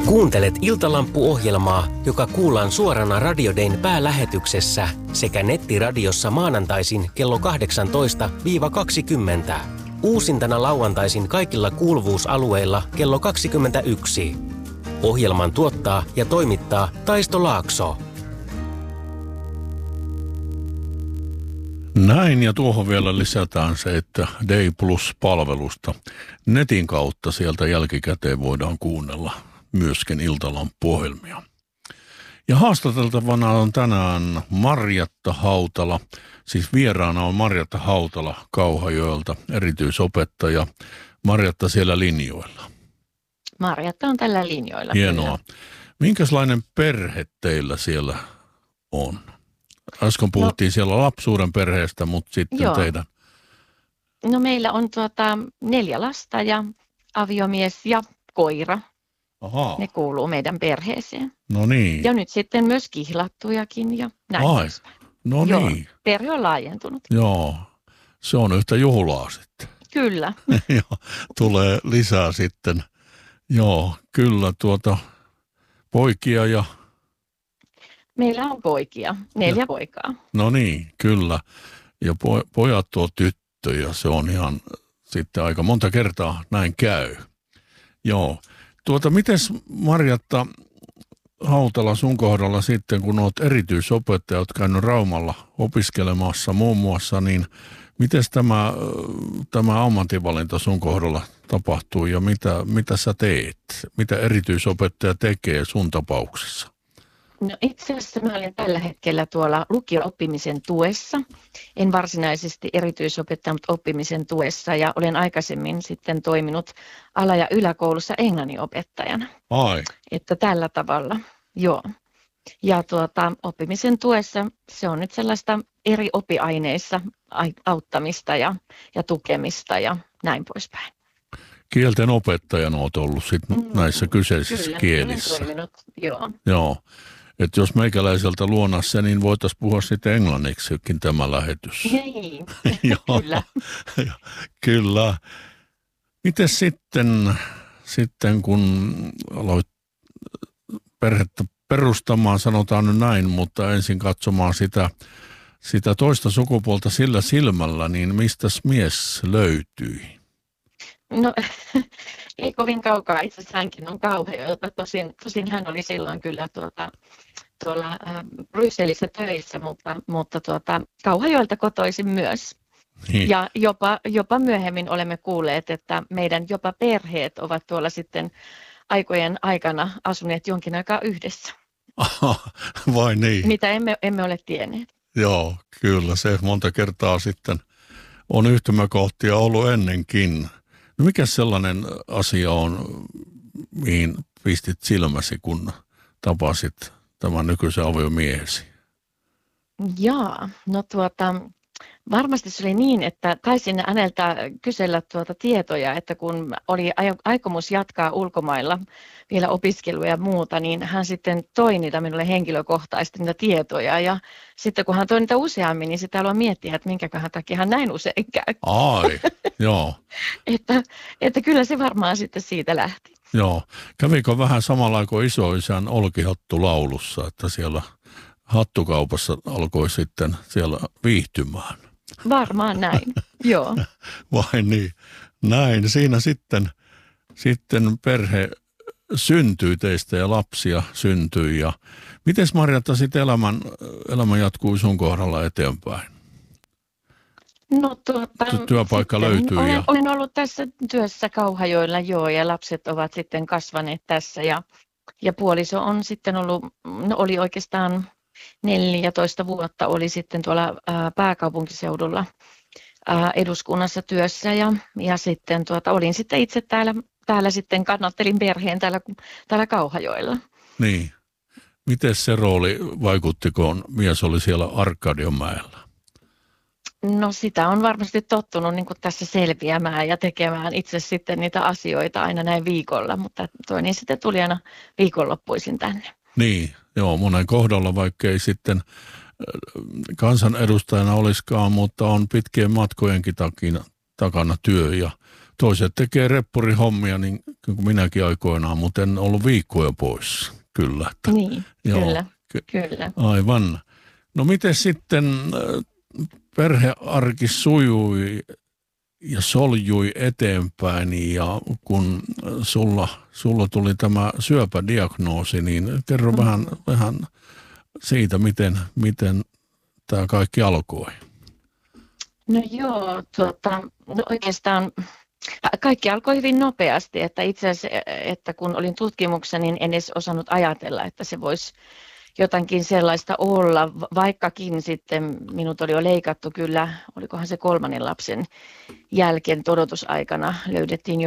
Kuuntelet Iltalamppu-ohjelmaa, joka kuullaan suorana Radio Dayn päälähetyksessä sekä nettiradiossa maanantaisin kello 18-20. Uusintana lauantaisin kaikilla kuuluvuusalueilla kello 21. Ohjelman tuottaa ja toimittaa Taisto Laakso. Näin, ja tuohon vielä lisätään se, että Day Plus-palvelusta netin kautta sieltä jälkikäteen voidaan kuunnella myöskin Iltalamppu-ohjelmia. Ja haastateltavana on tänään Marjatta Hautala, siis vieraana on Marjatta Hautala Kauhajoelta, erityisopettaja. Marjatta siellä linjoilla. Marjatta on tällä linjoilla. Hienoa. Kyllä. Minkälainen perhe teillä siellä on? Äsken puhuttiin siellä lapsuuden perheestä, mutta sitten teidän. No meillä on 4 lasta ja aviomies ja koira. Aha. Ne kuuluu meidän perheeseen. No niin. Ja nyt sitten myös kihlattujakin ja näin. No Joo, niin. perhe on laajentunut. Joo, se on yhtä juhlaa sitten. Kyllä. Joo, tulee lisää sitten. Joo, kyllä poikia ja... Meillä on poikia, 4 poikaa. No niin, kyllä. Ja pojat tuo tyttöjä, se on ihan sitten aika monta kertaa näin käy. Joo. Mites Marjatta Hautala sun kohdalla sitten, kun olet erityisopettaja, olet käynyt Raumalla opiskelemassa muun muassa, niin mites tämä ammatinvalinta sun kohdalla tapahtuu ja mitä sä teet? Mitä erityisopettaja tekee sun tapauksessa? No itse asiassa mä olen tällä hetkellä tuolla lukio-oppimisen tuessa. En varsinaisesti erityisopettaja, mutta oppimisen tuessa. Ja olen aikaisemmin sitten toiminut ala- ja yläkoulussa englanninopettajana. Ai. Että tällä tavalla, joo. Ja oppimisen tuessa se on nyt sellaista eri oppiaineissa auttamista ja tukemista ja näin poispäin. Kielten opettajana olet ollut sitten näissä kyseisissä kyllä, kielissä. Olen toiminut, joo. Joo. Että jos meikäläiseltä luonassa, niin voitaisiin puhua sitten englanniksikin tämä lähetys. Niin, kyllä. Kyllä. Miten sitten kun aloit perhettä perustamaan, sanotaan nyt näin, mutta ensin katsomaan sitä toista sukupuolta sillä silmällä, niin mistäs mies löytyi? No ei kovin kaukaa, itse asiassa hänkin on Kauhajoelta. Tosin hän oli silloin kyllä tuolla Brysselissä töissä, mutta Kauhajoelta kotoisin myös. Niin. Ja jopa myöhemmin olemme kuulleet, että meidän jopa perheet ovat tuolla sitten aikojen aikana asuneet jonkin aikaa yhdessä. Aha, vai niin? Mitä emme ole tienneet. Joo, kyllä se monta kertaa sitten on yhtymäkohtia ollut ennenkin. No mikä sellainen asia on, mihin pistit silmäsi, kun tapasit tämän nykyisen aviomiehesi? Jaa, no varmasti se oli niin, että taisin häneltä kysellä tietoja, että kun oli aikomus jatkaa ulkomailla vielä opiskelua ja muuta, niin hän sitten toi niitä minulle henkilökohtaisesti niitä tietoja. Ja sitten kun hän toi niitä useammin, niin sitä aloin miettiä, että minkäköhän takia hän näin usein käy. Ai, joo. että kyllä se varmaan sitten siitä lähti. Joo. Kävikö vähän samalla kuin isoisän Olkihattu laulussa, että siellä hattukaupassa alkoi sitten siellä viihtymään? Varmaan näin, joo. Vai niin? Näin. Siinä sitten perhe syntyi teistä ja lapsia syntyi. Ja miten Marjatta sitten elämä jatkuu sun kohdalla eteenpäin? No työpaikka löytyy. Olen ollut tässä työssä Kauhajoilla ja lapset ovat sitten kasvaneet tässä ja puoliso on sitten ollut, oli oikeastaan 14 vuotta oli sitten tuolla pääkaupunkiseudulla eduskunnassa työssä ja sitten olin sitten itse täällä sitten kannattelin perheen täällä Kauhajoilla. Niin. Miten se rooli vaikutti, kun mies oli siellä Arkadionmäellä? No sitä on varmasti tottunut niin kuin tässä selviämään ja tekemään itse sitten niitä asioita aina näin viikolla, mutta toinen sitten tuli aina viikonloppuisin tänne. Niin, joo, monen kohdalla, vaikka ei sitten kansanedustajana olisikaan, mutta on pitkien matkojenkin takana työ ja Toiset tekee reppurihommia, niin kuin minäkin aikoinaan, mutta en ollut viikkoja pois, kyllä. Niin, Joo, kyllä. Aivan. No miten sitten perhearki sujui ja soljui eteenpäin ja kun sulla tuli tämä syöpädiagnoosi, niin kerro vähän siitä, miten tämä kaikki alkoi. No joo, no oikeastaan kaikki alkoi hyvin nopeasti, että itse asiassa, että kun olin tutkimuksessa, niin en edes osannut ajatella, että se voisi jotakin sellaista olla, vaikkakin sitten minut oli jo leikattu kyllä, olikohan se 3. lapsen jälkeen odotusaikana löydettiin jo